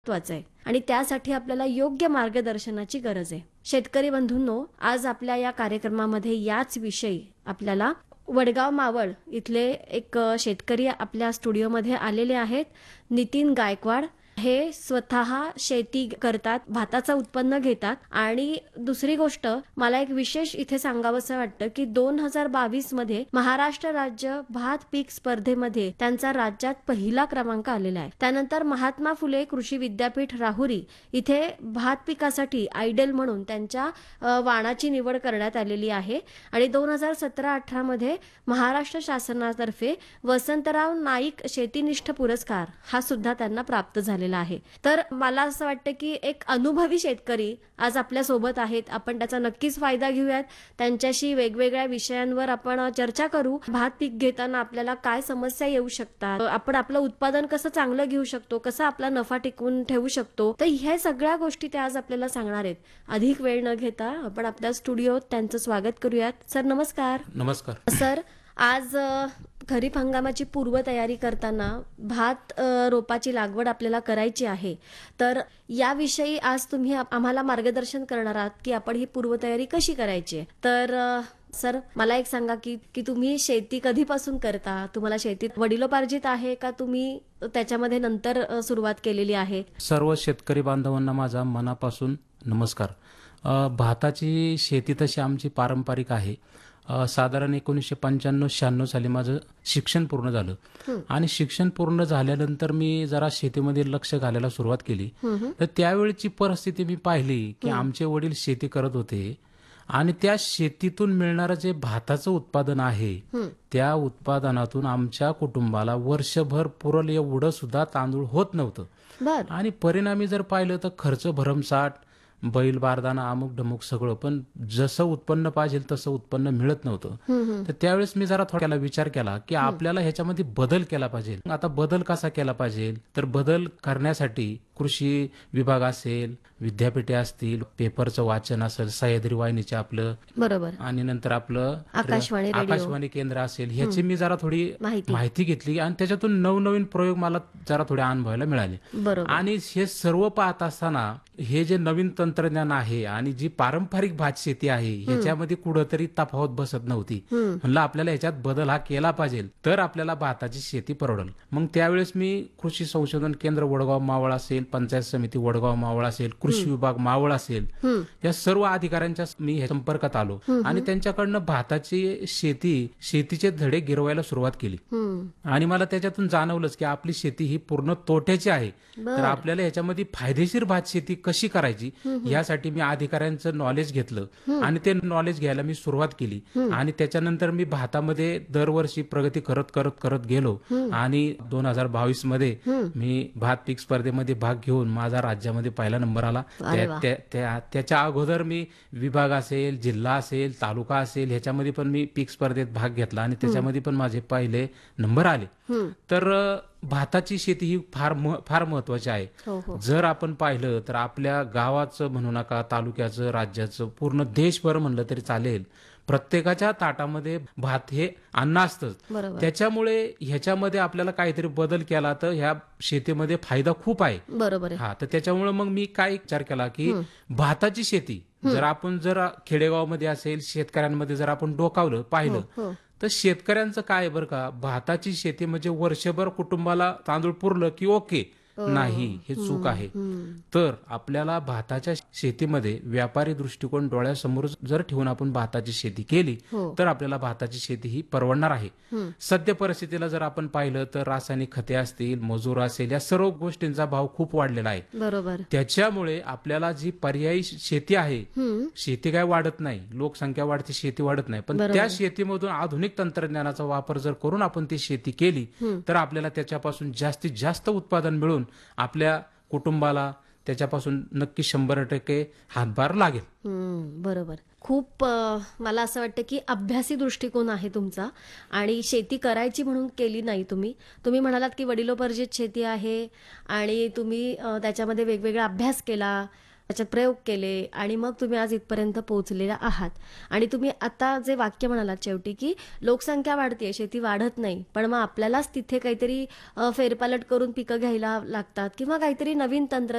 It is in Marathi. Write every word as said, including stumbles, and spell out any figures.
महत्त्वाचं आहे आणि त्यासाठी आपल्याला योग्य मार्गदर्शनाची गरज आहे. शेतकरी बंधूंनो, आज आपल्या या कार्यक्रमामध्ये याच विषयी आपल्याला वडगाव मावळ इथले एक शेतकरी आपल्या स्टुडिओमध्ये आलेले आहेत. नितीन गायकवाड हे स्वतः शेती करतात, भाताचं उत्पन्न घेतात. आणि दुसरी गोष्ट मला एक विशेष इथे सांगावंसं वाटतं की दोन हजार बावीस मध्ये महाराष्ट्र राज्य भात पीक स्पर्धेमध्ये त्यांचा राज्यात पहिला क्रमांक आलेला आहे. त्यानंतर महात्मा फुले कृषी विद्यापीठ राहुरी इथे भात पिकासाठी आयडेल म्हणून त्यांच्या अ, वाणाची निवड करण्यात आलेली आहे. आणि दोन हजार सतरा अठरा मध्ये महाराष्ट्र शासनातर्फे वसंतराव नाईक शेतीनिष्ठ पुरस्कार हा सुद्धा त्यांना प्राप्त झालेला आहे. तर मला असं वाटतं की एक अनुभवी शेतकरी आज आपल्या सोबत आहेत. आपण त्याचा नक्कीच फायदा घेऊयात. त्यांच्याशी वेगवेगळ्या विषयांवर आपण चर्चा करू. भात पीक घेताना आपल्याला काय समस्या येऊ शकतात, आपण आपलं उत्पादन कसं चांगलं घेऊ शकतो, कसा आपला नफा टिकवून ठेवू शकतो, तर ह्या सगळ्या गोष्टी ते आज आपल्याला सांगणार आहेत. अधिक वेळ न घेता आपण आपल्या स्टुडिओत त्यांचं स्वागत करूयात. सर नमस्कार. नमस्कार सर, आज अ, खरीप हंगामाची पूर्वतयारी करताना भात अ, रोपाची लागवड आपल्याला करायची आहे. तर याविषयी आज तुम्ही आप- आम्हाला मार्गदर्शन करणार आहात की आपण ही पूर्वतयारी कशी करायची आहे. तर अ, सर मला एक सांगा की की तुम्ही शेती कधीपासून करता, तुम्हाला शेतीत वडिलोपार्जित आहे का तुम्ही त्याच्यामध्ये नंतर अ, सुरुवात केलेली आहे. सर्व शेतकरी बांधवांना माझा मनापासून नमस्कार. अ, भाताची शेती तशी आमची पारंपरिक आहे. अ, साधारण एकोणीसशे पंच्याण्णव शहाण्णव साली माझं शिक्षण पूर्ण झालं. आणि शिक्षण पूर्ण झाल्यानंतर मी जरा शेतीमध्ये लक्ष घालायला सुरुवात केली. तर त्यावेळची परिस्थिती मी पाहिली की आमचे वडील शेती करत होते आणि त्या शेतीतून मिळणारं जे भाताचं उत्पादन आहे त्या उत्पादनातून आमच्या कुटुंबाला वर्षभर पुरल एवढं सुद्धा तांदूळ होत नव्हतं. बर. आणि परिणामी जर पाहिलं तर खर्च भरमसाठ, बैल बारदाना अमुक ढमुक सगळं, पण जसं उत्पन्न पाहिजे तसं उत्पन्न मिळत नव्हतं. तर त्यावेळेस मी जरा थोड्याला विचार केला की आपल्याला ह्याच्यामध्ये बदल केला पाहिजे. आता बदल कसा केला पाहिजे, तर बदल करण्यासाठी कृषी विभाग असेल, विद्यापीठे असतील, पेपरचं वाचन असेल, सह्याद्री वाहिनीचे आपलं, बरोबर, आणि नंतर आपलं आकाशवाणी रेडिओ. आकाशवाणी केंद्र असेल, ह्याची मी जरा थोडी माहिती. माहिती घेतली आणि त्याच्यातून नवनवीन प्रयोग मला जरा थोडे अनुभवायला मिळाले. बरोबर. आणि हे सर्व पाहत असताना हे जे नवीन तंत्रज्ञान आहे आणि जी पारंपरिक भात शेती आहे ह्याच्यामध्ये कुठंतरी तफावत बसत नव्हती. म्हणलं आपल्याला ह्याच्यात बदल हा केला पाहिजे तर आपल्याला भाताची शेती परवडेल. मग त्यावेळेस मी कृषी संशोधन केंद्र वडगाव मावळ असेल, पंचायत समिती वडगाव मावळ असेल, कृषी विभाग मावळ असेल, या सर्व अधिकाऱ्यांच्या मी ह्या संपर्कात आलो आणि त्यांच्याकडनं भाताची शेती शेतीचे धडे गिरवायला सुरुवात केली. आणि मला त्याच्यातून जाणवलंच की आपली शेती ही पूर्ण तोट्याची आहे. तर आपल्याला ह्याच्यामध्ये फायदेशीर भात शेती कशी करायची यासाठी मी अधिकाऱ्यांचं नॉलेज घेतलं आणि ते नॉलेज घ्यायला मी सुरुवात केली. आणि त्याच्यानंतर मी भातामध्ये दरवर्षी प्रगती करत करत करत गेलो आणि दोन हजार बावीस मध्ये मी भात पीक स्पर्धेमध्ये भाग घेऊन माझा राज्यामध्ये पहिला नंबर आला. त्या- त्या- त्या- त्याच्या अगोदर मी विभाग असेल, जिल्हा असेल, तालुका असेल ह्याच्यामध्ये पण मी पीक स्पर्धेत भाग घेतला आणि त्याच्यामध्ये पण माझे पहिले नंबर आले. तर अ, भाताची शेती ही फार म- फार महत्वाची आहे. हो हो. जर आपण पाहिलं तर आपल्या गावाचं म्हणू नका, तालुक्याचं, राज्याचं, पूर्ण देशभर म्हणलं तरी चालेल, प्रत्येकाच्या ताटामध्ये भात हे अन्न असतंच. बरोबर. त्याच्यामुळे ह्याच्यामध्ये आपल्याला काहीतरी बदल केला तर ह्या शेतीमध्ये फायदा खूप आहे. बरोबर आहे. हा, तर त्याच्यामुळे मग मी काय विचार केला की भाताची शेती जर आपण जर खेडेगावामध्ये असेल, शेतकऱ्यांमध्ये जर आपण डोकावलं पाहिलं हो. तर शेतकऱ्यांचं काय बरं का, भाताची शेती म्हणजे वर्षभर कुटुंबाला तांदूळ पुरलं की ओके, नाही, हे चूक आहे. तर आपल्याला भाताच्या शेतीमध्ये व्यापारी दृष्टिकोन डोळ्यासमोर जर ठेवून आपण भाताची शेती केली हो. तर आपल्याला भाताची शेती ही परवडणार आहे. सध्या परिस्थितीला जर आपण पाहिलं तर रासायनिक खते असतील, मजूर असेल, या सर्व गोष्टींचा भाव खूप वाढलेला आहे. बरोबर. त्याच्यामुळे आपल्याला जी पर्यायी शेती आहे, शेती काय वाढत नाही, लोकसंख्या वाढते, शेती वाढत नाही, पण बरोबर. त्या शेतीमधून आधुनिक तंत्रज्ञानाचा वापर जर करून आपण ती शेती केली तर आपल्याला त्याच्यापासून जास्तीत जास्त उत्पादन मिळून आपल्या कुटुंबाला त्याच्यापासून नक्की शंभर टक्के हातभार लागेल. हम्म, बरोबर. खूप अ, मला असं वाटतं की अभ्यासी दृष्टिकोन आहे तुमचा आणि शेती करायची म्हणून केली नाही तुम्ही. तुम्ही म्हणालात की वडिलोपार्जित शेती आहे आणि तुम्ही अ, त्याच्यामध्ये वेगवेगळा अभ्यास केला, त्याच्यात प्रयोग केले आणि मग तुम्ही आज इथपर्यंत पोहोचलेला आहात. आणि तुम्ही आता जे वाक्य म्हणालात शेवटी की लोकसंख्या वाढते, शेती वाढत नाही, पण मग आपल्यालाच तिथे काहीतरी अ, फेरपालट करून पिकं घ्यायला लागतात किंवा काहीतरी नवीन तंत्र